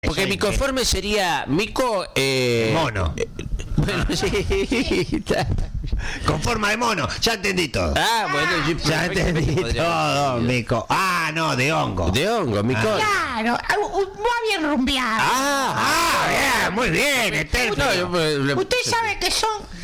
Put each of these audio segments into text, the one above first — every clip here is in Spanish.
Porque micoforme sería mico... mono. Bueno, sí. Está. Con forma de mono, ya entendí todo. Bueno, Ya entendí todo, mico. No, de hongo. De hongo, mico. Claro, va bien rumbeado. Bien, muy bien, eterno. Usted sabe que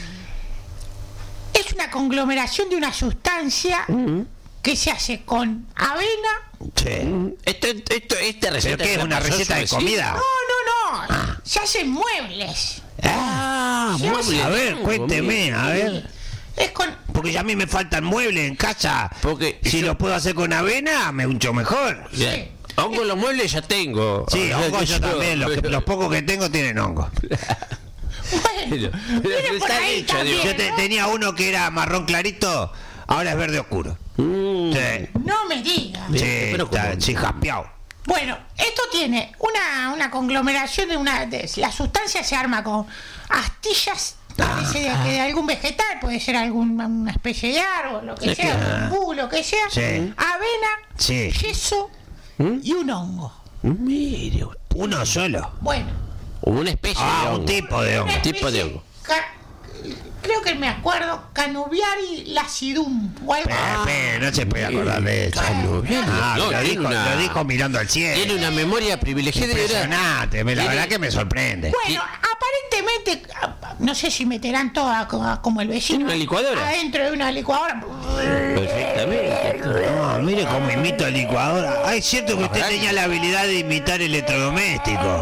es una conglomeración de una sustancia que se hace con avena. Sí. Esta receta. ¿Pero qué es una receta de comida? No. Se hacen muebles. Muebles. A ver, cuénteme, a ver. Es con... Porque ya a mí me faltan muebles en casa. Porque si lo puedo hacer con avena, me uncho mejor. Sí. Hongo los muebles ya tengo. Sí, hongo yo también. Los pocos que tengo tienen hongo. Bueno, viene por ahí también, Yo tenía uno que era marrón clarito, ahora es verde oscuro. Sí. No me diga. Sí, está jaspeado. Bueno, esto tiene una conglomeración de la sustancia se arma con astillas de algún vegetal, puede ser alguna especie de árbol, lo que sea, bambú, lo que sea, avena, yeso y un hongo. Mire, uno solo. Bueno. Una especie de hongo. Un tipo de hongo. Tipo de hongo. Creo que me acuerdo, Canubiari lacidum o algo. No se puede acordar de eso. Lo dijo mirando al cielo. Tiene una memoria privilegiada. Impresionante, la verdad que me sorprende. Bueno, aparentemente, no sé si meterán toda como el vecino. ¿Una licuadora? Adentro de una licuadora. Perfectamente. Mire cómo imito licuadora. Es cierto que usted tenía la habilidad de imitar electrodoméstico.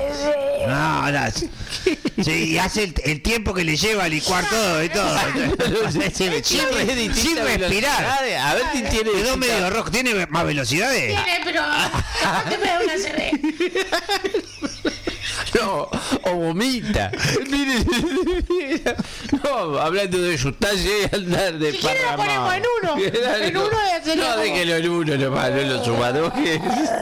Sí, y hace el tiempo que le lleva a licuar todo y todo. sin respirar. A ver si tiene. Quedó medio rojo. ¿Tiene más velocidades? Tiene, pero te me da una CB. No, o vomita. No, hablando de sustancia y andar de si quiere lo ponemos en uno. En uno de no, déjelo en uno nomás, no en los sumadores.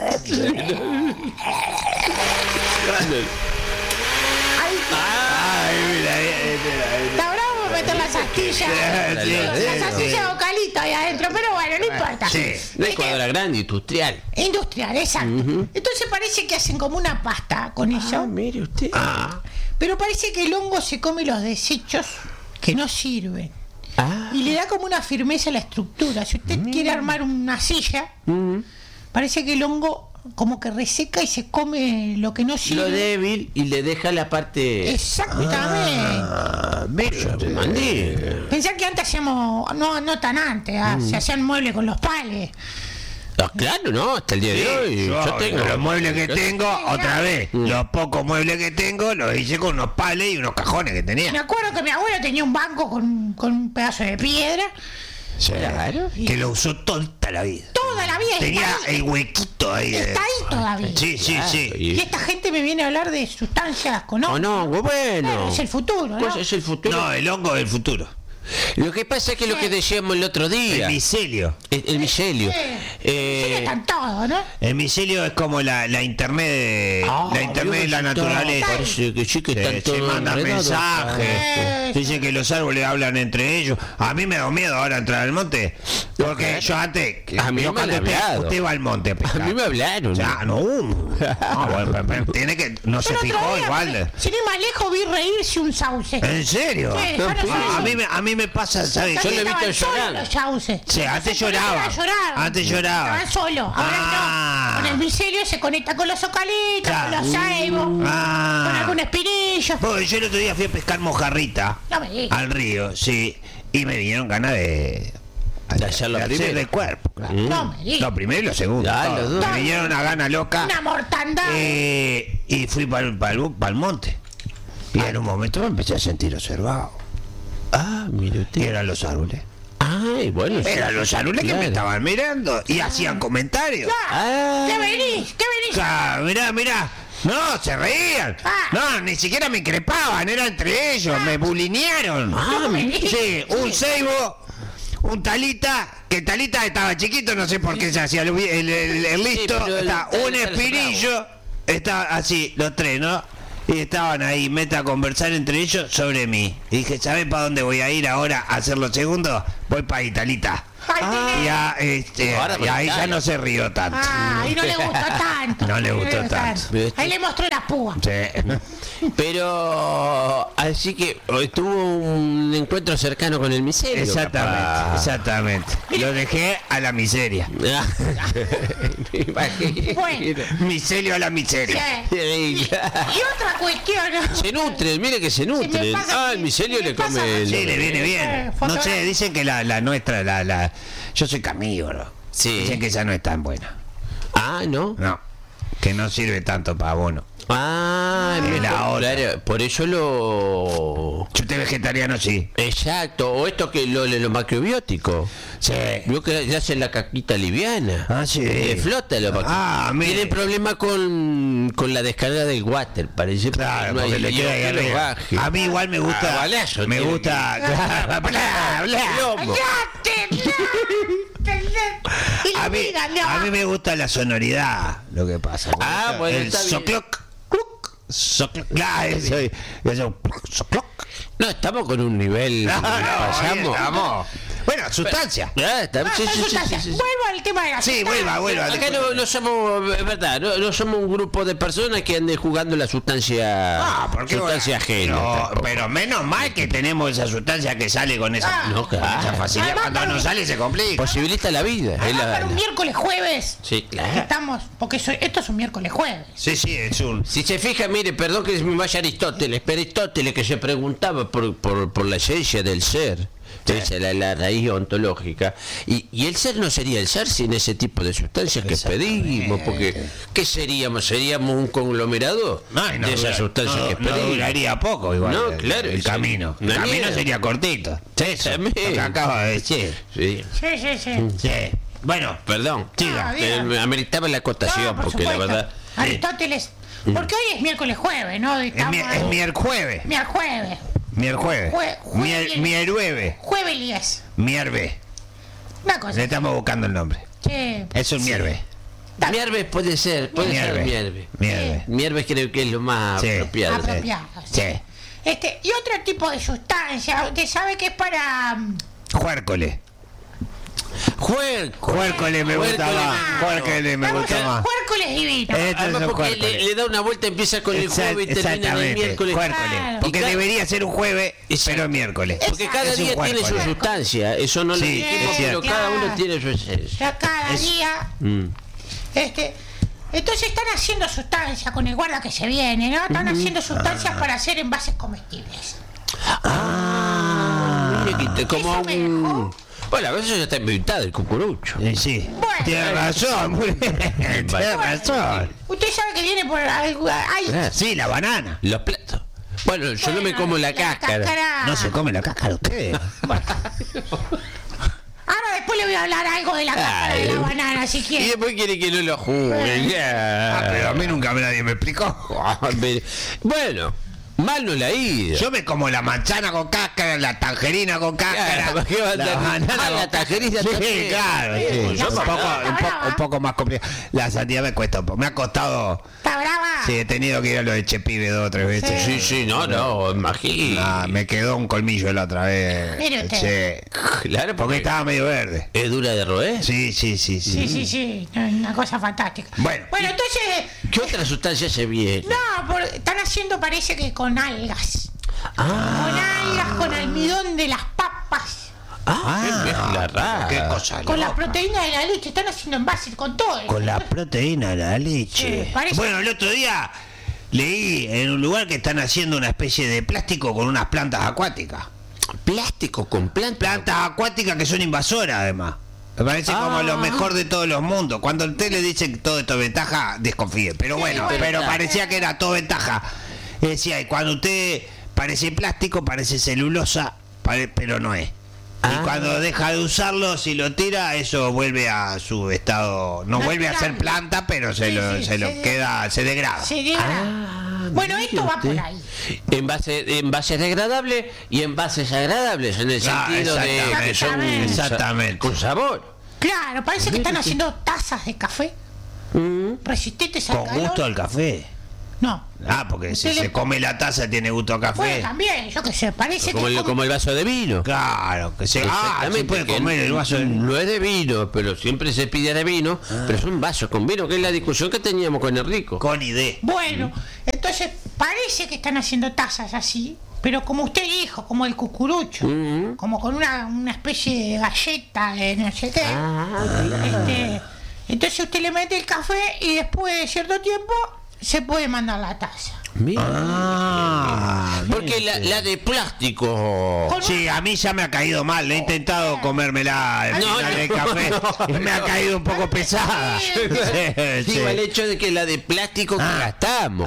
Está bravo meter las astillas. Las astillas vocalitas ahí adentro, pero bueno, no importa. Una licuadora grande, industrial. Industrial, exacto. Entonces parece que hacen como una pasta con eso. Mire usted. Pero parece que el hongo se come los desechos que no sirven. Y le da como una firmeza a la estructura. Si usted quiere armar una silla, parece que el hongo como que reseca y se come lo que no sirve. Lo débil y le deja la parte. Exactamente. Pensá que antes hacíamos, no tan antes, se hacían muebles con los pales. Claro, no, hasta el día de hoy. Yo tengo los muebles que tengo, otra vez. Los pocos muebles que tengo los hice con unos pales y unos cajones que tenía. Me acuerdo que mi abuelo tenía un banco con un pedazo de piedra. Claro. Que lo usó toda la vida. Toda la vida. Tenía el huequito ahí. Está ahí todavía. Sí. Y esta gente me viene a hablar de sustancias con hongo. No, bueno. Es el futuro, ¿no? Pues es el futuro. No, el hongo es el futuro. Lo que pasa es que lo que decíamos el otro día. El micelio. El micelio. Están todos, ¿no? El micelio es como la internet de la naturaleza. Parece que sí que están Se todos mandan enredados. mensajes. Dicen que los árboles hablan entre ellos. A mí me da miedo ahora entrar al monte. Porque yo antes. A mí me han hablado. Usted va al monte a pescar. A mí me hablaron. Bueno, pero tiene que. No se fijó igual. Sin ir más lejos vi reírse un sauce. ¿En serio? Sí, yo no sé. A mí me pasa, ¿sabes? Yo lo he visto llorar. Los sauces. Sí, antes lloraba. Antes lloraba. Estaban solo. Ahora no. Con el micelio se conecta con los ocalitos, con los ceibos, con algún espirillo. Bueno, yo el otro día fui a pescar mojarrita al río, sí, y me vinieron ganas de hacerlo hacer de cuerpo. Claro. No me digas. Lo primero y lo segundo. Me vinieron una gana loca. Una mortandad. Y fui para el monte. Y en un momento me empecé a sentir observado. Mire usted. Y eran los árboles. Bueno. Eran los árboles que me estaban mirando y hacían comentarios. ¿Qué venís? Mirá. No, se reían. No, ni siquiera me increpaban, era entre ellos, me bulinearon. Sí, un ceibo, un talita, que talita estaba chiquito, no sé por qué se hacía el listo, un espirillo, estaba así, los tres, ¿no? Y estaban ahí, meta a conversar entre ellos sobre mí. Y dije, ¿sabes para dónde voy a ir ahora a hacer los segundos? Voy para Italita. Ay, Ahora y ahí ya dale. no se rió tanto. y no le gustó tanto. No le gustó tanto. Ahí le mostró la púa. Sí. Pero así que hoy tuvo un encuentro cercano con el miserio. Exactamente, exactamente. Lo dejé a la miseria. Me imagino. Bueno. Miserio a la miseria. Sí. Sí, claro. Y otra cuestión. Se nutren, mire que se Se me nutren. pasa Ah, el que- micelio se me le pasa come. que- Sí, le viene bien. No Fotógrafo. sé, dicen que la nuestra, yo soy carnívoro. Sí. Dicen que esa no es tan buena. Ah, ¿no? No, que no sirve tanto para abono. Ah, Es la otra. claro, por eso lo... Si usted es vegetariano, sí. Exacto, o esto que lo macrobiótico. Sí. Vio que le hacen la caquita liviana. Ah, sí. Le flota lo Ah, mire. Tienen problema con la descarga del water, parece. Claro, no hay porque le queda ahí que lo arriba. baje. A mí igual me Ah, gusta. balazo Me tiene gusta. Claro, bla, bla. Lomo. Y la A mí, miga, de a abajo. mí me gusta la sonoridad, lo que pasa. Ah, bueno, el está bien. socloc, cluc, socloc. Claro, eso, socloc. No, estamos con un nivel. pasamos. Vamos. Bueno, sustancia. Ah, está- sí, Son sí, sí, sustancias. sí, sí. Vuelvo al tema de la Sí, sustancia. vuelva. Acá no somos, es verdad, no somos un grupo de personas que anden jugando la sustancia, Porque sustancia ajena. tampoco. pero menos mal que tenemos esa sustancia que sale con esa, No, con esa claro. facilidad. Además, Cuando para no un- sale se complica. Posibilita la vida. es Además, la- para un miércoles jueves. Sí, claro. Estamos, porque esto es un miércoles jueves. Sí, es un. Si se fija, mire, perdón que me vaya Aristóteles, pero Aristóteles que se preguntaba por la esencia del ser, esa es la raíz ontológica, y el ser no sería el ser sin ese tipo de sustancias que pedimos, porque ¿qué seríamos? ¿Seríamos un conglomerado de esas sustancias que no pedimos? duraría poco igual. No, claro, El sí. camino. El Una camino mierda. sería cortito. Eso, lo También. que acaba de decir. Sí, Sí. Sí. Bueno, perdón. Siga. Ameritaba la acotación, No, por porque la supuesto. verdad... Aristóteles. Porque hoy es miércoles jueves, ¿no? es miérjueves. Miérjueves. Miérjueves. Mierueve. Jueves 10. Mierve. Una cosa. Le estamos buscando el nombre. Sí. Es un mierve. Mierves puede ser Mierve. Mierve. Mierves creo que es lo más Sí. apropiado. Apropiado. Sí. Y otro tipo de sustancia, usted sabe que es para... Juércole. Juércole me gusta más. Juércole me Vamos gusta a más. Juércoles divino. Esto es Además, un porque juércole. le da una vuelta, empieza con el jueves y termina en el Exactamente. miércoles. Juércole. Claro. Porque Y ca- debería ser un jueves, Exacto. pero es miércoles. Porque cada Es un día tiene su juércole. sustancia, eso no lo Sí, dijimos, es pero cierto. cada uno Claro. tiene su esencia. Ya cada día... Mm. Entonces están haciendo sustancias con el guarda que se viene, ¿no? Están haciendo sustancias para hacer envases comestibles. Muñequito, como Eso me un... dejó. Bueno, a veces ya está inventado el cucurucho. Sí. Bueno. Tienes razón, muy bien. Tienes razón. Usted sabe que viene por algo... Ay, Sí, la banana. Los platos. Bueno, yo no me como la cáscara. No se come la cáscara usted. Ahora después le voy a hablar algo de la cáscara de la banana, si Y quiere. después quiere que no lo juzgue. Pero a mí nunca nadie me explicó. Bueno, mal no la ha ido. Yo me como la manzana con cáscara, la tangerina con cáscara, Claro, ¿qué va a la tener? banana Ah, con la tangerina Sí, también. claro, sí. La Un banana. un poco más complicado. La sandía me cuesta un poco. Me ha costado. ¿Está brava? Sí, he tenido que ir a lo de Chepibe 2 o 3 veces. Sí, no, imagínate. Ah, me quedó un colmillo la otra vez. Mire usted. Sí. Claro, Porque estaba medio verde. es dura de roer. Sí. Sí, una cosa fantástica. Bueno. Entonces, ¿Qué otra sustancia se viene? no, están haciendo parece que con algas. Con algas, con almidón de las papas, Qué mezcla rara. Qué cosa con la loca. proteína de la leche. Están haciendo envases con todo. Con la proteína de la leche. Sí, parece- Bueno, el otro día leí en un lugar que están haciendo una especie de plástico con unas plantas acuáticas. Plástico con planta. Plantas acuáticas que son invasoras además. Me parece como lo mejor de todos los mundos. Cuando usted le dice que todo esto es ventaja, desconfíe. Pero bueno, bueno, pero claro. parecía que era todo ventaja. Decía, y cuando usted parece plástico, parece celulosa, pero no es. Y cuando deja de usarlo, si lo tira, eso vuelve a su estado. No vuelve a ser planta, pero se Sí, lo sí, se queda, se degrada. Se degrada. Bueno, esto va por ahí. Envases degradables y envases agradables en el Ah, sentido de que son exactamente. con sabor. Claro, parece que están haciendo tazas de café resistentes al Con calor. gusto al café. No. Ah, porque si Usted le- se come la taza tiene gusto a Bueno, café. también, yo qué sé, parece Como que... como el vaso de vino. Claro, que se... Ah, se Exactamente, puede que comer el vaso de... no es de vino, pero siempre se pide de vino, pero son vasos con vino, que es la discusión que teníamos con Enrico. Con idea. Bueno, entonces parece que están haciendo tazas así, pero como usted dijo, como el cucurucho, como con una especie de galleta de no sé qué. Entonces usted le mete el café y después de cierto tiempo se puede mandar la taza. Mira. Ah, Porque la de plástico. sí, a mí ya me ha caído mal. He intentado comérmela al No, final del no, café y me ha caído un poco pesada. Sí, Digo, el hecho de que la de plástico que gastamos.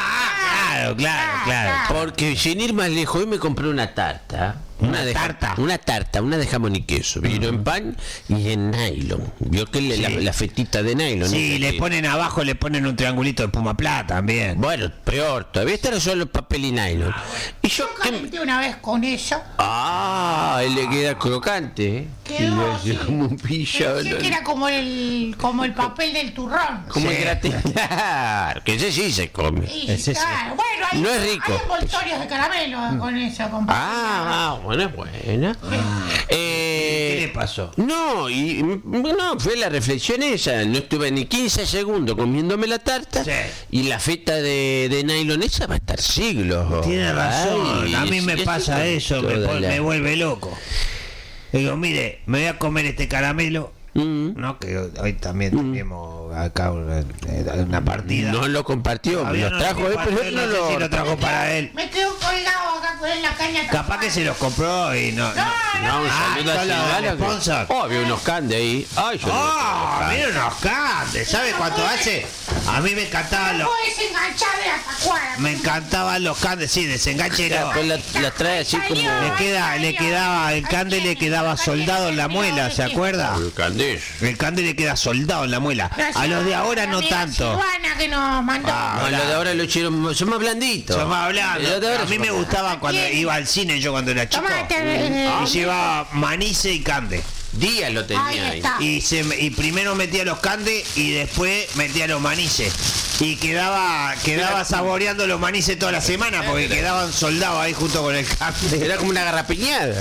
Claro. Porque sin ir más lejos, hoy me compré una tarta. Una tarta de jamón y queso. Vino en pan y en nylon. Vio que la fetita de nylon. Sí, esa le que- ponen abajo, le ponen un triangulito de puma plata también. Bueno, peor, todavía está solo papel y nylon. Y yo Yo calenté una vez con eso. le queda crocante, ¿eh? Quedó, Le hace sí. como un pillo. Pensé que era como el papel del turrón. Como el gratinado. Claro, que ese sí se come. Sí, Es ese. claro. Bueno, hay, No es rico. hay envoltorios de caramelo con eso, compadre. Bueno, es buena. ¿Qué le pasó? No, fue la reflexión esa. No estuve ni 15 segundos comiéndome la tarta. Sí. Y la feta de nylon esa va a estar siglos. Tiene razón, Ay, a mí me es pasa eso, toda la- me vuelve loco. Digo, mire, me voy a comer este caramelo, ¿no? Que hoy también tenemos acá una partida. No lo compartió, me Todavía lo no trajo él, pero él no no sé si lo lo... trajo para él. Me quedo colgado acá con la caña. Capaz que se los compró y no. No, un saludo a solo Silvana, al que- sponsor. había unos candes ahí. Ay, yo no los ¡Oh! conozco. Mira unos candes, ¿sabe cuánto hace? A mí me encantaban los. Puedes enganchar de la tacuara. Me encantaban los candes, sí, desenganchero. Después la trae así como... Le quedaba, el cande le quedaba soldado en la muela, ¿se acuerda? El candés. El cande le queda soldado en la muela. A los de ahora no tanto. Silvana que nos mandó. No, los de ahora lo hicieron, son más blanditos. Somos hablando. Los de ahora A mí son me más- gustaba cuando iba al cine, yo cuando era chico. Tomate. Y llevaba manice y cande. Díaz lo tenía Ahí ahí. está. Y primero metía los candes y después metía los manices. Y quedaba saboreando los manices toda la semana porque quedaban soldados ahí junto con el cande. Era como una garrapiñada.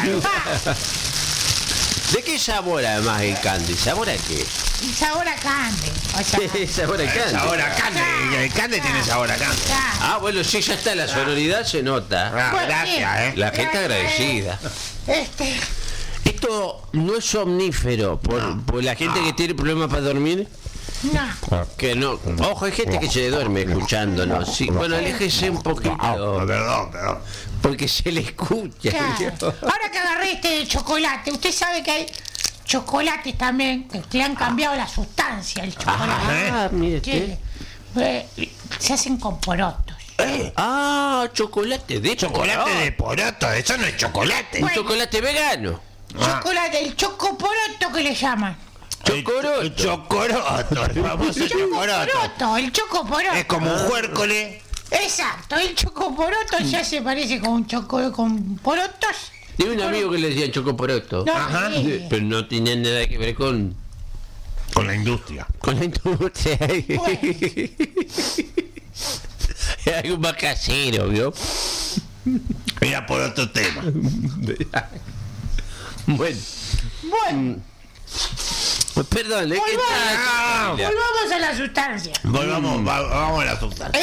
¿De qué sabor además el candy? ¿Sabor a qué? Y sabor a cande. O sea, ¿Sabor a candy? Sabor a cande. El cande tiene sabor a cande. ya. Bueno, sí, ya está, la sonoridad se nota. Bueno, Gracias, La gente agradecida. Esto no es somnífero por la gente que tiene problemas para dormir. No. Que no. Ojo, hay gente que se duerme escuchándonos. Sí, bueno, aléjese un poquito. Perdón. Porque se le escucha. Claro. Ahora que agarré este chocolate, usted sabe que hay chocolates también que le han cambiado la sustancia al chocolate. Mire Sí. Se hacen con porotos. Chocolate de Chocolate de poroto, eso no es chocolate. Un chocolate vegano. Chocolate, el chocoporoto que le llaman. Chocoroto. El chocoroto, el famoso chocoroto. El chocoporoto. Es como un juércole. Exacto, el chocoporoto ya se parece con con porotos. Tengo un amigo que le decía chocoporoto. No, Ajá. sí. Pero no tenía nada que ver con Con la industria. la industria. Bueno. Era algo más casero, ¿vio? Era por otro tema. Bueno, Bueno, perdón, ¿qué tal? volvamos a la sustancia. Vamos a la sustancia.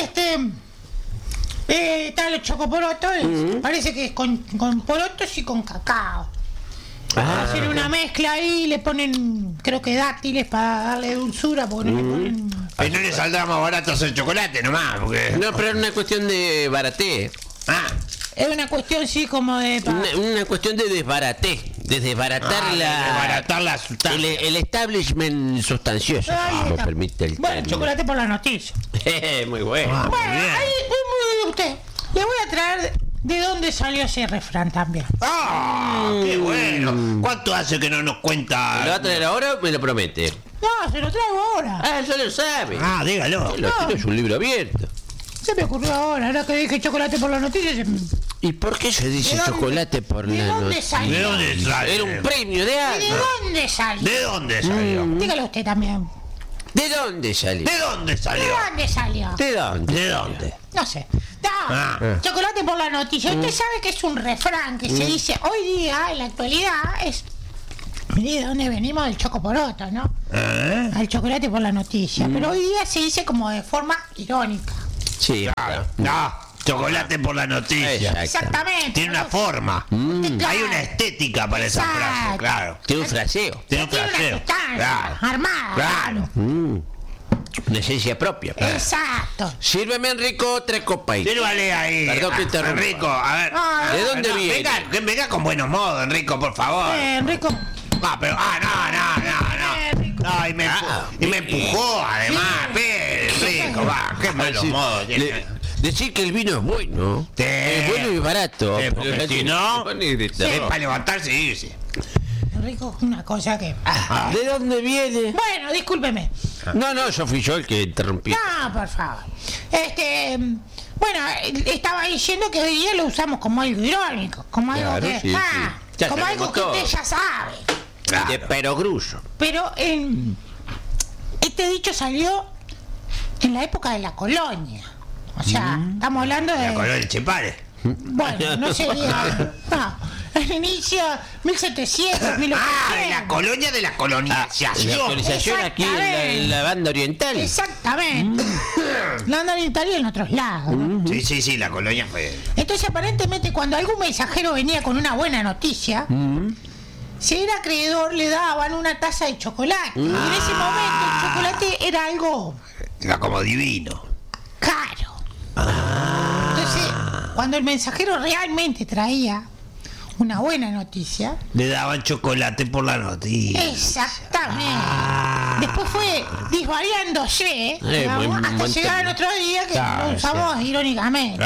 Están los chocoporotos, parece que es con porotos y con cacao. Hacen una mezcla ahí, le ponen, creo que dátiles para darle dulzura, porque no le ponen... Y no le saldrá más barato hacer chocolate nomás, porque. No, pero era una cuestión de baraté. Es una cuestión, sí, como de... Una cuestión de desbaraté. De desbaratar Desbaratar la sustancia. el establishment sustancioso, Ahí si me está. permite el Bueno, término. chocolate por la noticia. Muy bueno. Muy Bueno, bien. ahí, muy bien usted. Le voy a traer de dónde salió ese refrán también. ¡Qué bueno! ¿Cuánto hace que no nos ¿Me lo va cuenta? a traer ahora o me lo promete? No, se lo traigo ahora. Eso lo sabe. Dígalo. Lo tiene, es un libro abierto. Se me ocurrió ahora que dije chocolate por la noticia. ¿Y por qué se dice ¿De dónde- chocolate por de la dónde noche? salió? ¿De dónde sale? Era un premio de ¿Y de algo. dónde salió? ¿De dónde salió? Dígalo usted también. ¿De dónde salió? ¿De dónde salió? ¿De dónde salió? ¿De dónde? ¿De dónde? No sé. No, chocolate por la noticia. Usted sabe que es un refrán que se dice hoy día, en la actualidad, es... Mire de dónde venimos del chocoporoto, ¿no? Al chocolate por la noticia. Pero hoy día se dice como de forma irónica. Sí, Claro. No, chocolate por la noticia. Exactamente. Tiene una forma. Claro. Hay una estética para esa Exacto. frase, claro. tiene un fraseo. Tiene un Tiene una fraseo. sustancia Claro. armada. Claro. Una esencia propia. Exacto. Sírveme, Enrico, 3 copas. Sírvale ahí. Perdón que interrumpa. Enrico, a ver. ¿De dónde viene? Venga con buenos modos, Enrico, por favor. Enrico. No, y me empujó, además. Enrico, va, qué malos modos. Decir que el vino es bueno. Sí. Es bueno y barato. Porque si no, es para levantarse y irse. Enrico, una cosa que... ¿De dónde viene? Bueno, discúlpeme. No, yo fui yo el que interrumpí. No, por favor. Bueno, estaba diciendo que hoy día lo usamos como algo irónico, como algo Claro, que... sí, sí. Ya como algo sabemos que todo. usted ya sabe. De perogrullo. Pero este dicho salió en la época de la colonia. O sea, estamos hablando de... La color del Chepare. Bueno, no sería... No, el inicio, 1700, 1800. De la colonia de la colonización. La colonización aquí en la banda oriental. Exactamente. La banda oriental y en otros lados, ¿no? Sí, la colonia fue... Entonces, aparentemente, cuando algún mensajero venía con una buena noticia, si era acreedor, le daban una taza de chocolate. Y en ese momento, el chocolate era algo Era como divino. caro. Entonces, cuando el mensajero realmente traía una buena noticia, Le daban chocolate por la noticia. exactamente. Después fue disvariándose, digamos, muy hasta llegar al otro día que Claro, lo usamos irónicamente.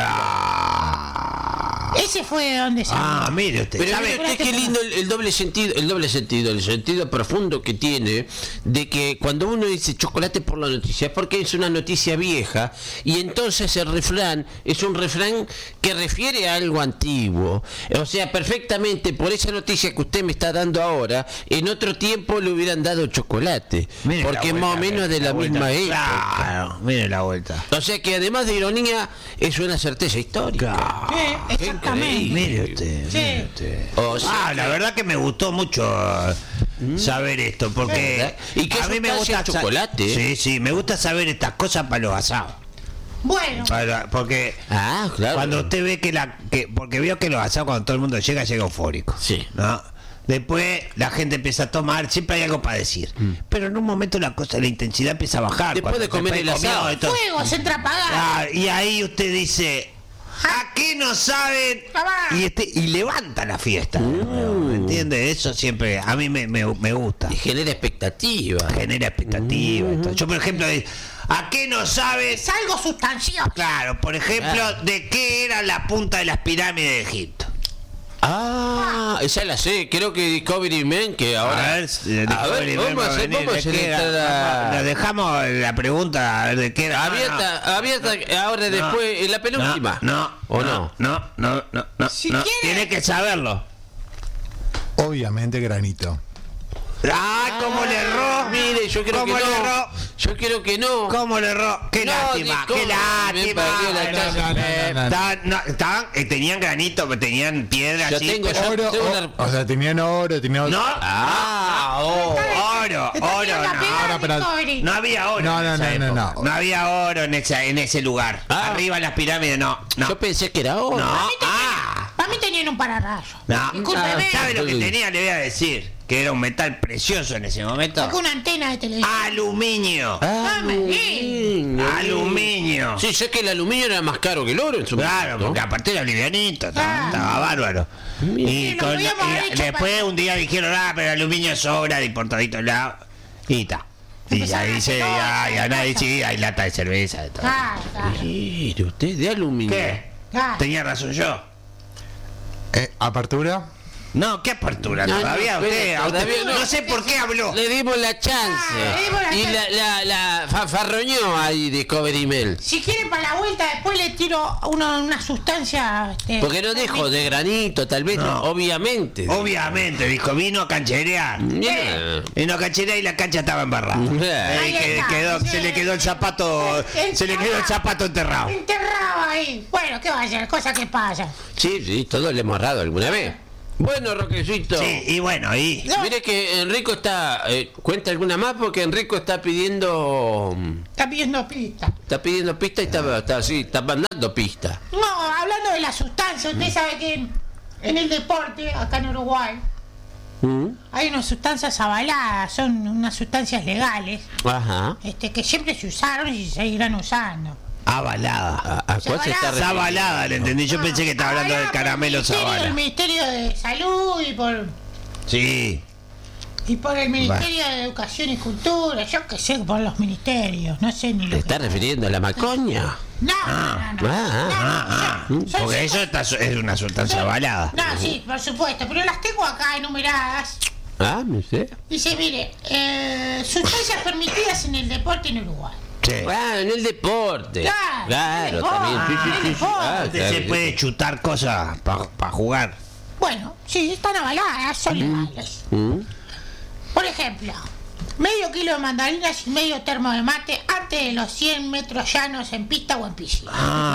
Ese fue de donde salió. Mire usted. Pero ¿Sabe? mire usted qué lindo el doble sentido, el sentido profundo que tiene de que cuando uno dice chocolate por la noticia es porque es una noticia vieja y entonces el refrán es un refrán que refiere a algo antiguo. O sea, perfectamente por esa noticia que usted me está dando ahora, en otro tiempo le hubieran dado chocolate. Mire la Porque es vuelta, más o menos de la vuelta. misma época. Claro, mire la vuelta. O sea que además de ironía es una certeza histórica. Exactamente. Mire usted. Sí. Mire usted. O sea, La verdad que me gustó mucho saber esto, porque ¿verdad? ¿Y qué a mí me sustancia gusta el chocolate? Sí, me gusta saber estas cosas para los asados. Bueno, Porque claro. cuando usted ve porque veo que los asados cuando todo el mundo llega eufórico. Sí. ¿No? Después la gente empieza a tomar, siempre hay algo para decir. Pero en un momento la intensidad empieza a bajar. Después cuando de comer se el comió asado. y todo. fuegos entra apagados. Y ahí usted dice, ¿a qué no saben? Y levanta la fiesta. ¿Me entiende? Eso siempre a mí me gusta. Y genera expectativa. Genera expectativa. y todo. Yo, por ejemplo, ¿a qué no sabes? Es algo sustancioso. Claro, por ejemplo, Claro. ¿de qué era la punta de las pirámides de Egipto? Esa la sé, creo que Discovery Man, que ahora... A ver, vamos a hacer Nos dejamos la pregunta a ver de qué era. abierta ahora después, en la penúltima. No. Si quiere- Tiene que saberlo. Obviamente granito. ¿Cómo le erró? Mire, yo creo que ¿Cómo le no. erró? Yo creo que no. ¿Cómo le erró? Qué No, lástima, Nico, qué lástima. me perdió la casa. Tenían granito, pero tenían piedra Yo así. tengo- pero- Oro, tengo una- o sea, tenían oro, tenían... No, oro, Está oro, bien la no. pegada, ahora, pero- Discovery. No había oro. No, en no, esa no, no, época. no. No había oro en ese lugar. Ah. Arriba en las pirámides, no. Yo pensé que era oro. No. Para mí tenían un pararrayo. No. Discúlpeme. ¿Sabe lo que tenía? Le voy a decir. Que era un metal precioso en ese momento. Saca una antena de televisión. Aluminio. Aluminio. Sí, sé que el aluminio era más caro que el oro en su Claro, momento. porque aparte era livianito, estaba bárbaro. Y, lo podíamos haber hecho después un día dijeron, pero el aluminio sobra de por toditos lados. Y está. Y ya dice, ya nadie dice, hay lata de cerveza. De todo. Claro. Mire usted, de aluminio. ¿Qué? Claro. Tenía razón yo. Apertura. No, ¿qué apertura? No, Todavía no, usted, pero a usted- todavía no no. sé por qué habló. Le dimos la chance. le dimos la Y chance. la fanfarroñó ahí Discovery Mail. Si quieren para la vuelta, después le tiro una sustancia. Porque no dijo de granito, tal vez, No. obviamente. Obviamente, dijo, vino a cancherear. Yeah. Vino a cancherear y la cancha estaba embarrada. Ahí está. Se le quedó el zapato, se le quedó el zapato enterrado. Enterrado ahí. Bueno, ¿qué va a ser? Cosas que pasan. Sí, todos le hemos errado alguna vez. Bueno, Roquecito. Sí, y bueno, y No. Mire que Enrico está... cuenta alguna más porque Enrico está pidiendo... Está pidiendo pista. Está pidiendo pista y está mandando pista. No, hablando de la sustancia, usted sabe que en el deporte, acá en Uruguay, hay unas sustancias avaladas, son unas sustancias legales, Ajá. que siempre se usaron y se seguirán usando. avalada. ¿A cuál se está refiriendo? Zabalada, le entendí. Yo pensé que estaba hablando del caramelo El Zabala. Ministerio de Salud Sí. y por el Ministerio de Educación y Cultura, yo qué sé, por los ministerios, no sé ni lo ¿Te que... está refiriendo a la macoña? No. Son Porque eso es una sustancia avalada. No, sí, por supuesto, pero las tengo acá enumeradas. Ah, no sé. Dice, mire, sustancias permitidas en el deporte en Uruguay. Sí. Ah, en el deporte. Claro, También. Sí, sí, sí, sí. Ah, Usted claro, se puede chutar cosas para jugar. Bueno, sí, están avaladas, son legales. Por ejemplo, medio kilo de mandarinas y medio termo de mate antes de los 100 metros llanos en pista o en piscina.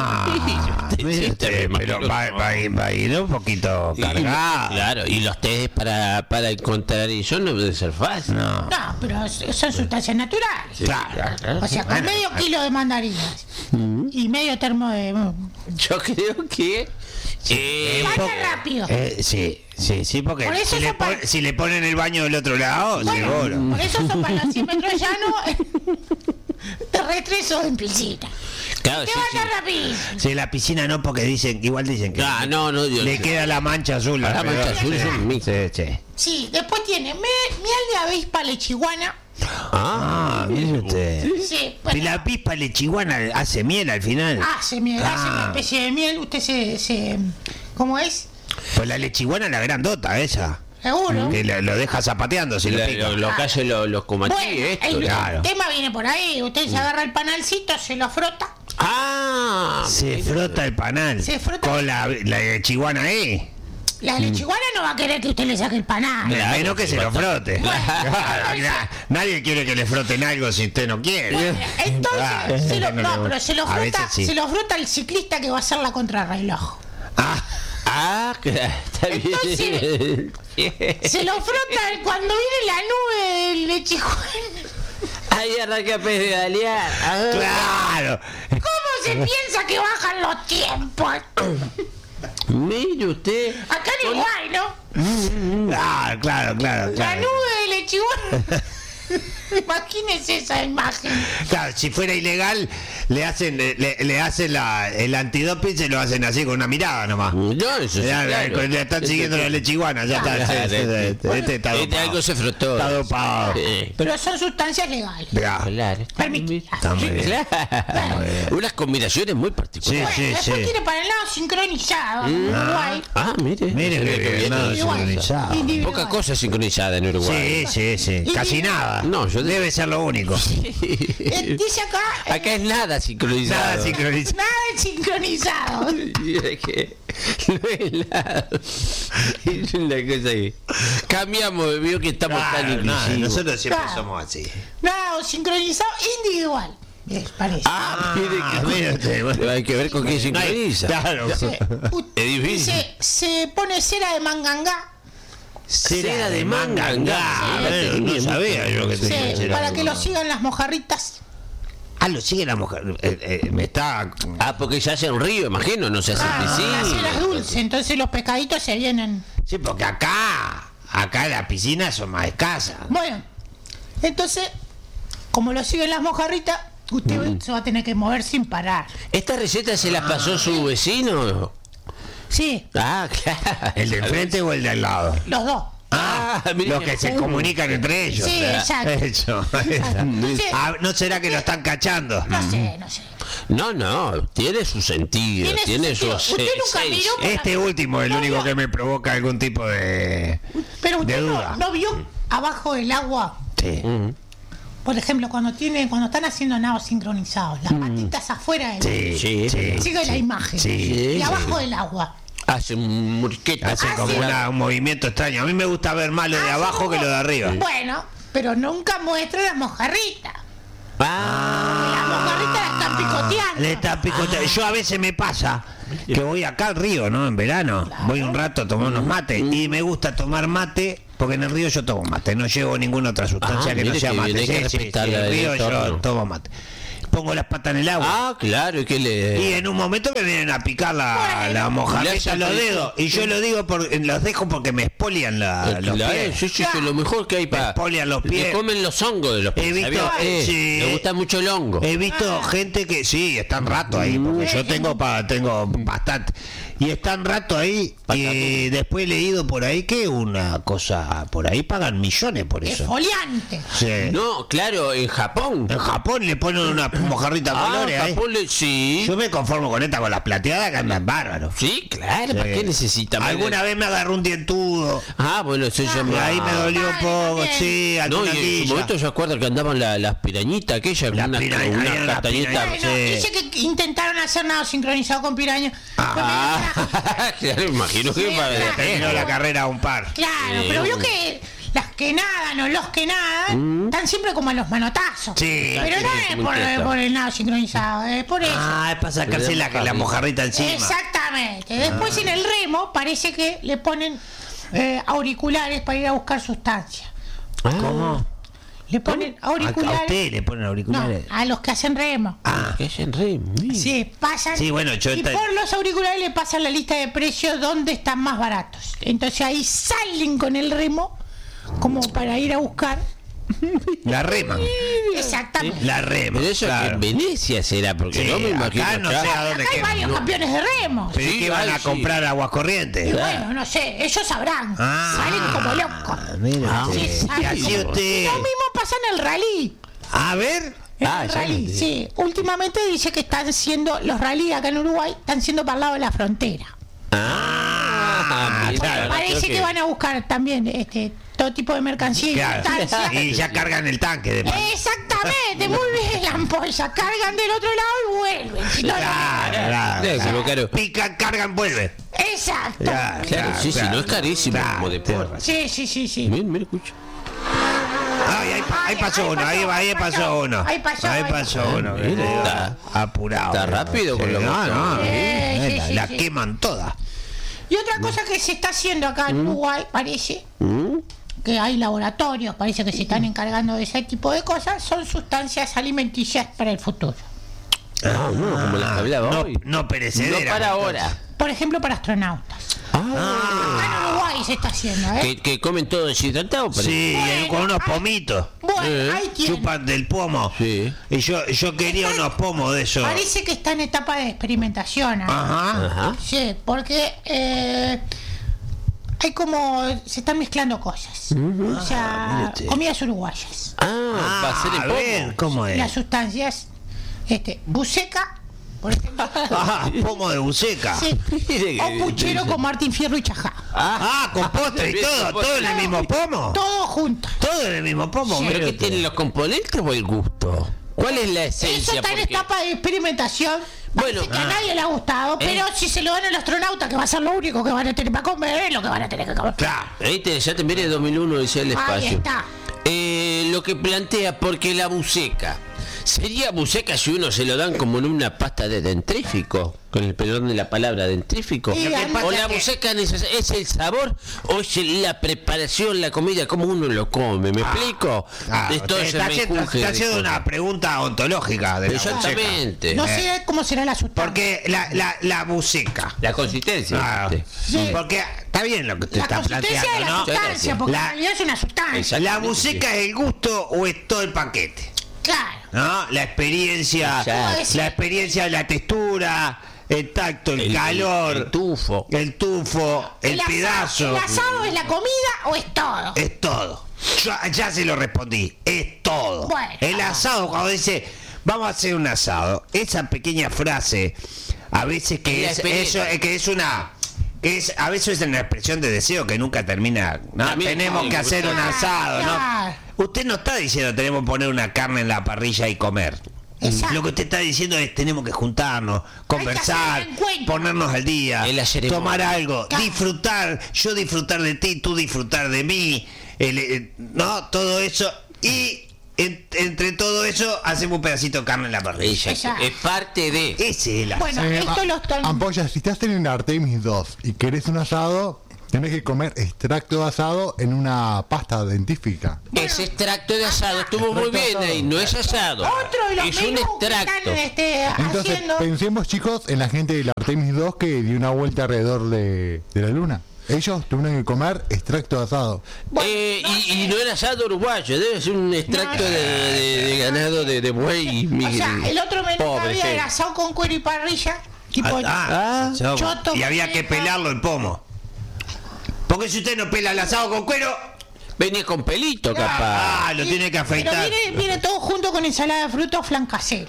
Mire usted, pero va a ir un poquito cargado. Claro, y los test para encontrar eso no debe ser fácil. No. No, pero son sustancias naturales. Claro. O sea, con Bueno, medio kilo de mandarinas y medio termo de... Yo creo que... Pasa rápido. Sí, porque Por eso si le ponen el baño del otro lado, seguro. Por eso son para los 100 metros llanos terrestres o en piscina. claro, ¿Qué sí, va sí. tan rápido? Si la piscina no, porque igual dicen que Ah, no, Dios. le queda la mancha azul. La mancha azul es un mito. Sí. Sí, después tiene miel de avispa lechiguana. Mire usted. Sí, Si la avispa lechiguana hace miel al final. hace miel, hace una especie de miel. Usted se ¿cómo es? Pues la lechiguana es la grandota esa. Seguro. Que lo deja zapateando si lo pica. Lo que hace los comatíes, Bueno, esto. el claro. tema viene por ahí. Usted se agarra el panalcito, se lo frota. Ah, Se frota el panal. Se frota. Con la lechiguana ahí. La lechiguana no va a querer que usted le saque el panal. A menos que se lo frote. Claro, nadie quiere que le froten algo si usted no quiere. Entonces, pero se lo A veces frota, sí. se lo frota el ciclista que va a hacer la contrarreloj. claro, está bien. Se lo frota cuando viene la nube del lechiguana. Ahí arranca a pedalear. Claro. ¿Cómo se piensa que bajan los tiempos? Mire usted. Acá en Uruguay, ¿no? Claro. La nube de lechiguana. Imagínese esa imagen. Claro, si fuera ilegal, le hacen el antidoping, se lo hacen así con una mirada nomás. No, eso sí, Ya, claro. le están siguiendo la lechiguana, ya está. Claro, Este está Este dopado. algo se frotó. Está dopado. Sí. Pero son sustancias legales. Ya. Claro. Permitidas. Está muy bien. Claro. Unas combinaciones muy particulares. Sí, Bueno, después tiene para el lado sincronizado. en Uruguay. Mire. Mire que bien. nada Individual. sincronizado. Individual. Poca cosa sincronizada en Uruguay. Sí. Casi nada. No, yo Debe ser lo único. Dice acá. Acá es nada sincronizado. Nada sincronizado. Nada sincronizado. Mira que no es nada. Es una cosa que cambiamos, vio que estamos tan inclusivos. Nosotros siempre Claro. somos así. Nada sincronizado individual. Parece. Mire usted, bueno. Hay que ver con qué sincroniza. Claro. Es difícil. Dice, se pone cera de mangangá. Cera de mangangá. No sabía yo que Sí, tenía cera para de que lo mangangá. sigan las mojarritas. Lo sigue la mujer. Me está. Porque se hace un río, imagino, no se hace La cera es piscina. dulce, entonces los pescaditos se vienen. Sí, porque acá las piscinas son más escasas. Bueno, entonces, como lo siguen las mojarritas, usted se va a tener que mover sin parar. ¿Esta receta se la pasó su vecino? Sí, Claro. ¿El de enfrente o el de al lado? los dos. mira. Los que se comunican entre ellos. Sí, exacto. Eso. Sí. ¿No será que lo están cachando? No sé, no sé. No, tiene su sentido, tiene su Usted nunca miró por Este último es el único que me provoca algún tipo de... Pero usted de duda. no vio abajo del agua, Sí. por ejemplo, cuando están haciendo nados sincronizados, las patitas afuera del agua. Sí. Sigue la imagen. Sí. Y abajo del agua. Hace un murquete. Hacen como un movimiento extraño. A mí me gusta ver más lo de abajo que lo de arriba. Bueno, pero nunca muestra las mojarritas. Las mojarritas las están picoteando. Le está picoteando. Yo a veces me pasa que voy acá al río, ¿no? En verano. Voy un rato a tomar unos mates. Y me gusta tomar mate, porque en el río yo tomo mate. No llevo ninguna otra sustancia que no mire sea que mate. bien, hay que Sí, respetar en el el río yo entorno. tomo mate. Pongo las patas en el agua. Claro, y que Y en un momento me vienen a picar la mojarrita los dedos. Y yo lo digo los dejo porque me expolian los pies. Sí, lo mejor que hay para. expolian los pies. Le comen los hongos de los pies. He visto- ¿sabía? sí. Le gusta mucho el hongo. He visto gente que sí, están rato ahí, porque yo tengo bastante. Y están rato ahí. Y después he leído por ahí que una cosa, por ahí pagan millones por eso. Esfoliante. Sí. No, claro, en Japón. En Japón le ponen una mojarrita de colores ahí. Japón sí. Yo me conformo con esta, con las plateadas que andan bárbaros. Sí, claro, ¿para qué necesita más? Alguna vez me agarró un dientudo. Bueno, eso Y llama. ahí me dolió un poco, también. sí, No, alguna y en su quilla. momento se acuerda que andaban las pirañitas aquellas, Las una pirañas, había unas castañita. pirañas. Bueno, Sí. dice que intentaron hacer nado sincronizado con piraña. Claro, imagino que Sí, para claro. Terminó la carrera a un par. Claro, pero vio que las que nadan o los que nadan están siempre como a los manotazos. Sí. Pero no es por el nado sincronizado, es por eso. Es para sacarse la mojarrita encima. Exactamente. Después en el remo parece que le ponen auriculares para ir a buscar sustancias. ¿Cómo? Le ponen ¿A auriculares. usted le ponen No, auriculares? a los que hacen remo. que es en re. Sí, pasan. Sí, bueno, yo y por los auriculares le pasan la lista de precios donde están más baratos. Entonces ahí salen con el remo como para ir a buscar. La rema. Exactamente. La rema. Pero eso claro. que en Venecia será, porque Sí, no me imagino. acá no acá. sé a dónde Acá hay queda. varios campeones de remo. Pero Sí, ¿y qué van a sí. comprar aguas corrientes? Y bueno, no sé, ellos sabrán. Salen como locos. Mira, Sí, y salen así como- usted. Lo mismo pasa en el rally. A ver. En Ah, el ya rally, lo entendí. sí. Últimamente dice que están siendo los rally acá en Uruguay, están siendo para el lado de la frontera. Mira, claro. Parece que van a buscar también todo tipo de mercancía y Claro. sustancias. Y ya cargan el tanque de paso. Exactamente, muy bien la ampolla. Cargan del otro lado y vuelven. Si no, Claro. Pican, cargan, vuelven. Exacto. Claro, sí, no es carísimo como deporte. Sí. Mira, escucha. Ahí pasó uno, ahí pasó uno. Ahí pasó uno. Mira, Apurado. está rápido con lo No, Sí, la sí. queman todas. Y otra cosa que se está haciendo acá en Uruguay, parece que hay laboratorios, parece que se están encargando de ese tipo de cosas, son sustancias alimenticias para el futuro. como las que hablaba hoy. No perecederas. No para ahora. Por ejemplo, para astronautas. Acá en Uruguay se está haciendo, ¿eh? Que comen todo deshidratado, parece. Sí, con unos pomitos. Bueno, ahí tienen. Chupan del pomo. Sí. Y yo quería unos pomos de esos. Parece que está en etapa de experimentación. Ajá. Sí, porque hay como. Se están mezclando cosas. O sea, comidas uruguayas. Va a ser el a pomo. ver, ¿cómo es? Las sustancias. Buceca, por ejemplo. Pomo de buceca. Sí. O puchero con Martín Fierro y Chajá. Con postre y todo en el mismo pomo. Todo junto. Todo en el mismo pomo. Sí. ¿Pero mire qué usted. tienen los componentes o el gusto? ¿Cuál es la Eso esencia? está en Porque- etapa de experimentación. Parece Bueno, que a nadie le ha gustado, pero si se lo dan al astronauta, que va a ser lo único que van a tener para comer, es lo que van a tener que comer. Claro. Es interesante, mire 2001 dice el espacio. Ahí está. Lo que plantea, porque la buceca, ¿sería buceca si uno se lo dan como en una pasta de dentrífico? Con el perdón de la palabra dentrífico. Y lo que pasa ¿O la es que- buceca es el sabor o es la preparación, la comida, cómo uno lo come? ¿Me explico? Es todo ese menjunje está de haciendo cosas. una pregunta ontológica de la buceca. Exactamente. No sé cómo será la sustancia. Porque la buceca. La consistencia. Ah, ¿viste? Sí. Porque está bien lo que usted La está consistencia de planteando, la ¿no? sustancia, porque La- en realidad es una sustancia. Exacto. ¿La buceca es el gusto o es todo el paquete? Claro. ¿No? La experiencia, Exacto. la experiencia de la textura, el tacto, el El calor, el tufo. el tufo, el pedazo. ¿El asado es la comida o es todo? Es todo. Yo ya se lo respondí. Es todo. Bueno. El asado, cuando dice, vamos a hacer un asado, esa pequeña frase, a veces que La es experiencia. eso, que es una. A veces es una expresión de deseo que nunca termina. ¿No? También, Tenemos que hacer un asado, Claro. ¿no? Usted no está diciendo tenemos que poner una carne en la parrilla y comer. Exacto. Lo que usted está diciendo es tenemos que juntarnos, conversar, hacer un encuentro. ponernos al día, Es la ceremonia. tomar algo, Claro. disfrutar, yo disfrutar de ti, tú disfrutar de mí, no, todo eso y entre todo eso hacemos un pedacito de carne en la parrilla. Exacto. Es parte de. Ese es el Bueno, esto lo están... Ampolla, si estás en Artemis 2 y querés un asado, tenés que comer extracto de asado en una pasta dentífica. Ese extracto de asado estuvo muy bien ahí, no es asado. Otro de los Es un menús que extracto. están Entonces, haciendo... pensemos, chicos, en la gente del Artemis 2 que dio una vuelta alrededor de la luna. Ellos tuvieron que comer extracto de asado. Bueno, Y no era asado uruguayo, debe ser un extracto No, de ganado de buey. O sea, el otro menú que Pobre había gente. era asado con cuero y parrilla. Tipo, choto, y había que pelarlo el pomo. Porque si usted no pela el asado con cuero, Venía con pelito, capaz. lo tiene que afeitar. Pero viene todo junto con ensalada de frutos flan casero.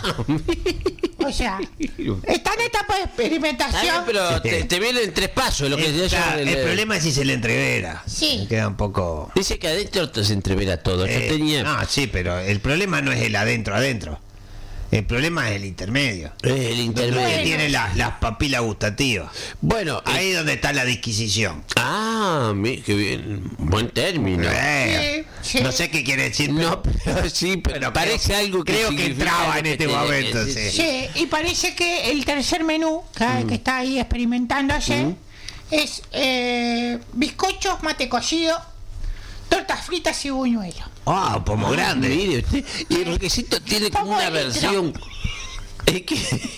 O sea, está en etapa de Está bien, experimentación. pero te viene en 3 pasos lo que se llama El problema es si se le entrevera. Sí. Me queda un poco. Dice que adentro se entrevera todo. Yo tenía. No, sí, pero el problema no es el adentro. El problema es el intermedio. El Donde intermedio. tiene las papilas gustativas. Bueno, Ahí es donde está la disquisición. qué bien. Buen término. Sí. No sé qué quiere decir, No, pero sí, pero parece algo que creo que significa entraba lo en que este tiene que momento, decir. sí. Sí, y parece que el tercer menú que está ahí experimentando ayer es bizcochos, mate cocido, tortas fritas y buñuelos. Pomo grande. Mire usted, y el requisito tiene como Pomo una de litro. versión. Es que.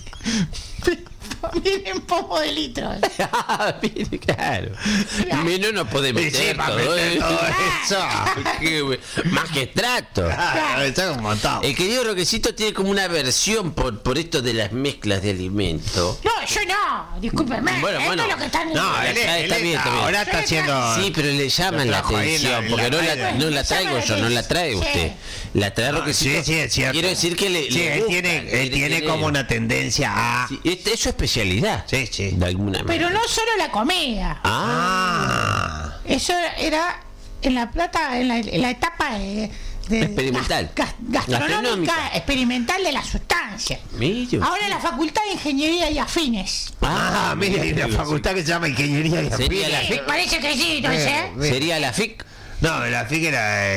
Vienen pomo de litro. Mire, claro. Menos no puede Sí, meter para todo meter eso. todo eso. Más que extracto. Está un montón. El querido Roquecito tiene como una versión por esto de las mezclas de alimentos. No, yo no, discúlpeme. Bueno, esto bueno. es lo que están No, Está él bien, está bien. ahora está haciendo. Sí, pero le llaman Lo la trajo ahí en atención, la- porque en no la la, calle. no la traigo yo, no la trae Sí. usted. La trae Sí, Roquecito. sí, es cierto. Quiero decir que le Sí, él gusta, tiene como una tendencia a. Sí, es su especialidad. Sí, sí. De alguna manera. Pero no solo la comida. Eso era en La Plata, en la etapa de Experimental. gastronómica, Gastronómica. experimental de la sustancia. Mire. Ahora la Facultad de Ingeniería y Afines. Mire, hay una facultad que se llama Ingeniería y Sería la Afines. FIC. Parece que sí, no sé. Sería la FIC. No, la FIC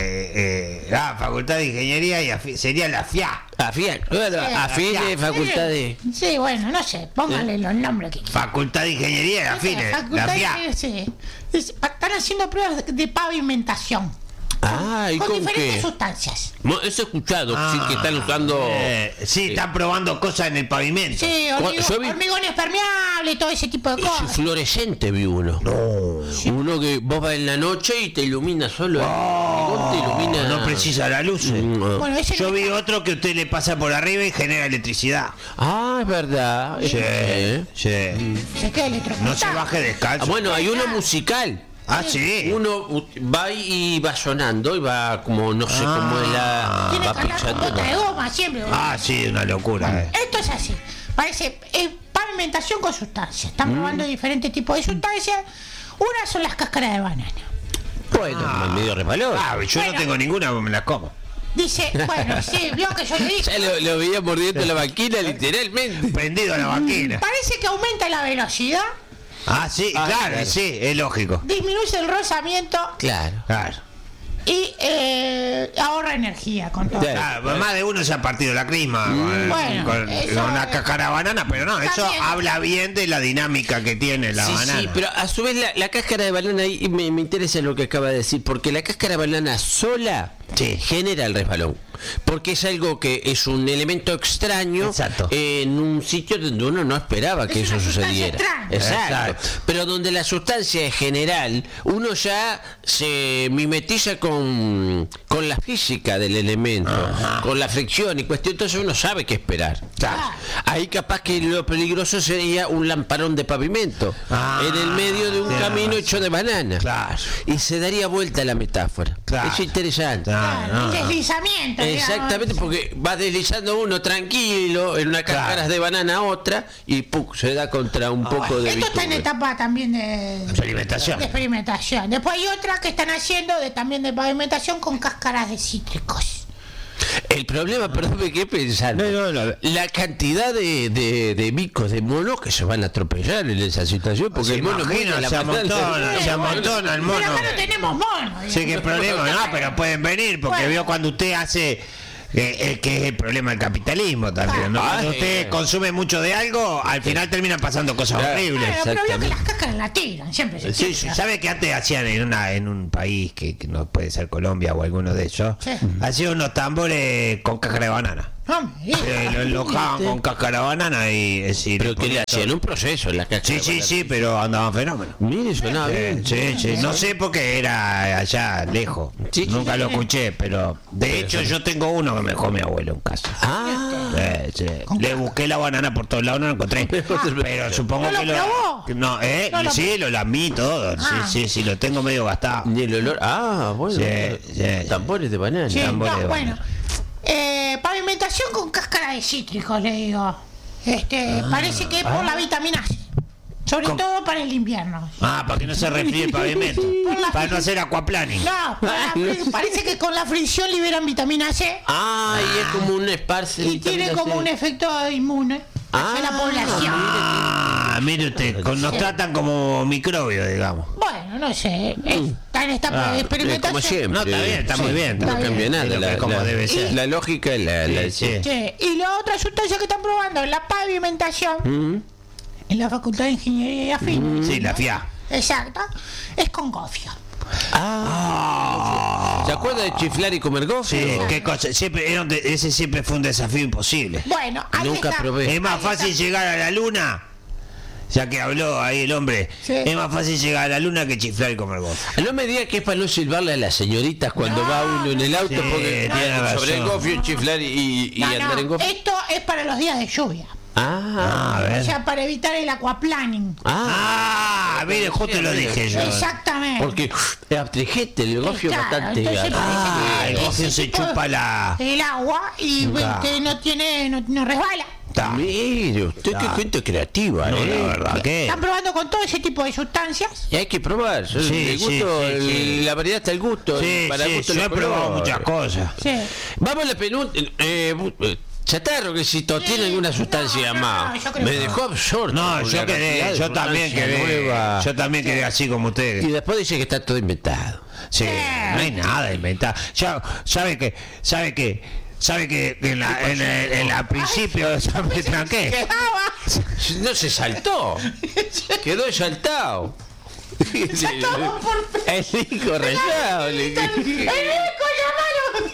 era Facultad de Ingeniería y sería la FIA. AFIAC. Bueno, Sí, AFINE, facultad de. Sí, bueno, no sé, pónganle los nombres que quieran. Facultad de Ingeniería y Afines. Facultad La de FIA. Ingeniería, sí. Están haciendo pruebas de pavimentación. ¿Y con con diferentes qué? sustancias. No, eso he escuchado, sí, que están usando. Sí, están probando cosas en el pavimento. Sí, Yo vi- hormigones permeables, todo ese tipo de Ese cosas. fluorescente vi uno. Uno que vos vas en la noche y te ilumina solo. Te ilumina. No precisa la luz. Bueno, ese Yo no vi está- otro que usted le pasa por arriba y genera electricidad. Es verdad. Sí. Se queda electrocutado. No se baje descalzo. Bueno, hay uno musical. Sí. Uno va y va sonando y va como, no sé cómo es la. Tiene Va que andar con pinchando. gota de goma siempre. Sí, una locura. Esto es así. Parece pavimentación con sustancias. Están probando diferentes tipos de sustancias. Una son las cáscaras de banana. Bueno, medio repalón. Yo no tengo ninguna, me las como. Dice, bueno, sí, vio que yo le dije. Ya lo veía mordiendo la máquina literalmente. Prendido a la máquina. Parece que aumenta la velocidad, Sí, claro, sí, es lógico. disminuye el rozamiento Claro. Claro. y ahorra energía con todo. Claro. Más de uno se ha partido la crisma Bueno, con eso una es- cáscara de banana, pero no, eso También. habla bien de la dinámica que tiene la Sí, banana. sí, pero a su vez la cáscara de banana ahí me interesa lo que acaba de decir, porque la cáscara de banana sola Sí. genera el resbalón. Porque es algo que es un elemento extraño Exacto. en un sitio donde uno no esperaba que Es eso una sustancia sucediera. extraña. Exacto. Exacto. Pero donde la sustancia es general, uno ya se mimetiza con la física del elemento, con la fricción y cuestión, entonces uno sabe qué esperar. Claro. Ahí capaz que lo peligroso sería un lamparón de pavimento en el medio de un tienes camino razón. hecho de banana. Claro. Y se daría vuelta la metáfora. Claro. Es interesante. El deslizamiento. Exactamente, digamos. porque va deslizando uno tranquilo en una cáscara de banana a otra y ¡puc! Se da contra un poco de Esto está en bitumbe. etapa también de Experimentación. experimentación. Después hay otra que están haciendo también de pavimentación con cáscaras de cítricos. El problema, perdón, me quedé pensando. No. La cantidad de micos, de monos que se van a atropellar en esa situación, porque Se el mono imagina, muere, la se patata- amontona el mono. Pero acá no tenemos monos. Sí, qué problema, no, pero pueden venir, porque Bueno. veo cuando usted hace, que es el problema del capitalismo también, ¿no? Ah, Cuando usted consume mucho de algo, al final terminan pasando cosas Claro. horribles. Bueno, pero veo que exactamente. las cáscaras la tiran, siempre se Sí, tiran. ¿Sabe que antes hacían en un país que no puede ser Colombia o alguno de ellos? Sí. Hacían unos tambores con cáscara de banana. No me digas. Lo enojaban con cáscara de banana y decir. Pero que le hacían un proceso en la cáscara. Sí, pero andaban fenómenos. Mire, sonaba bien. Sí. No sé porque era allá lejos. Sí, Nunca sí. lo escuché, pero de hecho yo tengo uno que me dejó mi abuelo en casa. Ah, Sí. Le busqué la banana por todos lados, no la encontré. Pero supongo ¿No que lo probó? No, No lo- sí, lo lamí todo. Ah. Sí, lo tengo medio gastado. ni el olor. Ah, bueno. Sí. Tambores de banana. Sí, tambores de no, bueno. banana. Pavimentación con cáscara de cítricos, le digo. Parece que es por la vitamina C. Sobre ¿Cómo? todo para el invierno. Para que no se resfríe el pavimento. Para no hacer aquaplaning. No, parece que con la fricción liberan vitamina C Ah, y es como un esparce. y tiene como un efecto inmune hacia la población. Mire usted, nos tratan como microbios, digamos. Bueno, no sé. Está en esta de experimentación. Como siempre. No, está bien, está muy bien. No Está cambia bien. nada. Es lo que como debe ser. La lógica es la Sí. Sí. Y la otra sustancia que están probando en la pavimentación, en la Facultad de Ingeniería y Afines, Sí, la FIA. exacto, es con gofio. ¿Se acuerda de chiflar y comer gofio? Sí, qué cosa. Ese siempre fue un desafío imposible. Bueno, ahí Nunca está. probé. Es más Ahí fácil está. llegar a la luna, ya que habló ahí el hombre. Sí. Es más fácil llegar a la luna que chiflar y comer gofio. No me diga que es para no silbarle a las señoritas cuando va uno en el auto, Sí, porque tiene sobre el razón. gofio, chiflar y No, andar en gofio. esto es para los días de lluvia. Ah, A O ver. sea, para evitar el aquaplaning. Mire, justo lo dije yo. Exactamente. porque el astringente, el gofio Claro, bastante. entonces parece El que gofio ese se tipo de- chupa la. el agua y Claro. no resbala. Mire, usted qué gente creativa, No, la verdad que. Están probando con todo ese tipo de sustancias. Y hay que probar. Sí, el gusto, sí. la variedad está el gusto. Sí, para el gusto yo los he probado colores. muchas cosas. Sí. Vamos a la penúltima. Chatarro, que si tiene alguna sustancia no, más. yo creo Me que dejó absorto. No, con yo la cantidad quedé, de yo también sustancia quedé. nueva. Yo también quedé así como usted. Y después dice que está todo inventado. Sí, no hay nada inventado. Ya, sabe que en la principio ya me tranqué. No se saltó. Quedó saltado. Saltamos por El hijo rayado. ¡El Nico, llamalo!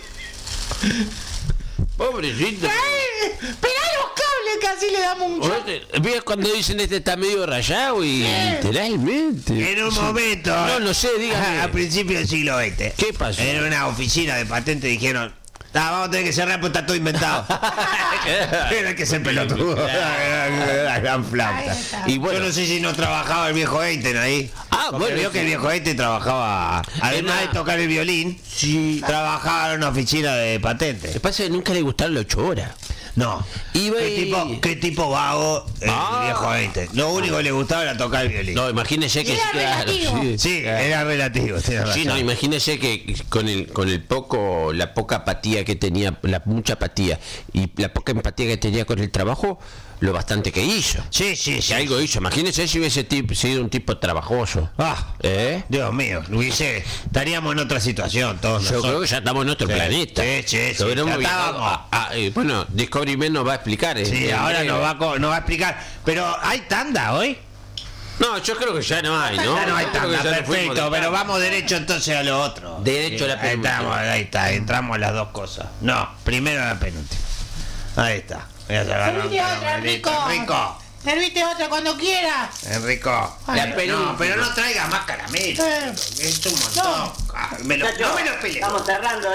Pobrecito. ¡Pegá los cables que así le damos un choque! ¿Ves cuando dicen este está medio rayado? Y literalmente. En un momento. No sé, dígame. A principios del siglo XX. ¿Qué pasó? En una oficina de patentes dijeron. Vamos a tener que cerrar porque está todo inventado. Era que ser pelotudo. La gran flauta. Ahí está. Y bueno, Yo no sé si no trabajaba el viejo Einstein ahí. Ah, Porque bueno, vio que sí. el viejo Einstein trabajaba, además de tocar el violín, trabajaba en una oficina de lo que patentes. pasa es que nunca le gustaron las 8 horas. No. Iba ¿Qué tipo vago el viejo Einstein? Lo único que le gustaba era tocar el violín. No, imagínese que Era relativo. Sí, era relativo. tiene Sí, razón. no, imagínese que con la poca apatía que tenía, la mucha apatía y la poca empatía que tenía con el trabajo, lo bastante que hizo. Sí. Si algo hizo, imagínese si hubiese sido un tipo trabajoso. ¿Eh? Dios mío, estaríamos en otra situación todos Yo creo nosotros. que ya estamos en otro Sí, planeta. sí, Lo hubiéramos ya viajado estábamos. bueno, Discovery Men nos va a explicar. Sí, ahora nos va a explicar. Pero ¿hay tanda hoy? No, yo creo que ya no hay, ¿no? Ya no hay Yo creo tanda, que ya nos fuimos perfecto, de pero tanda. vamos derecho entonces a lo otro. Derecho a la penúltima. Ahí está, entramos a las dos cosas. No, primero a la penúltima. Ahí está. Voy a sacar Servite otra, Enrico. Enrico. Servite otra cuando quieras. Enrico. La No, penúltima. pero no traiga más caramelo. Es un montón. No. Ah, no me lo pelees. Estamos cerrando,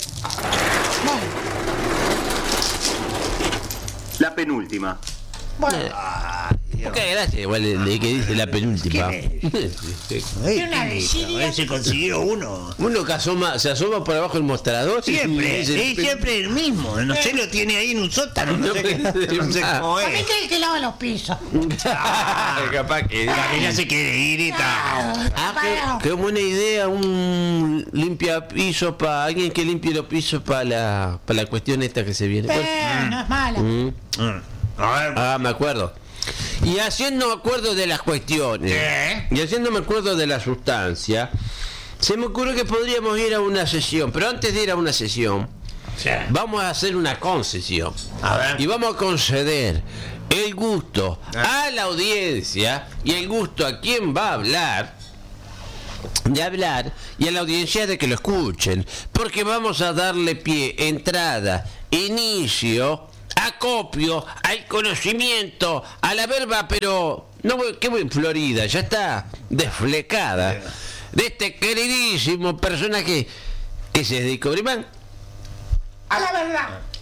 La penúltima. Bueno, Qué gracia, igual de que dice la penúltima. Tiene una desidia. Se consiguió uno. Uno que se asoma por abajo del mostrador. Siempre, y dice, es siempre el mismo. No sé, lo tiene ahí en un sótano. No sé, no sé cómo A mí es. que es el que lava los pisos. Capaz que Que ya se quiere ir y tal. qué buena idea, un limpiapiso para alguien que limpie los pisos para la cuestión esta que se viene. Bueno, No es mala. A ver. ah, me acuerdo. Y haciendo acuerdo de las cuestiones, ¿Qué? y haciéndome acuerdo de la sustancia, se me ocurrió que podríamos ir a una sesión, pero antes de ir a una sesión, vamos a hacer una concesión. A ver. Y vamos a conceder el gusto a la audiencia y el gusto a quien va a hablar, de hablar, y a la audiencia de que lo escuchen, porque vamos a darle pie, entrada, inicio, acopio al conocimiento, a la verba, pero no, qué buen Florida, ya está desflecada, de este queridísimo personaje que se dedicó, Brimán. A la verdad.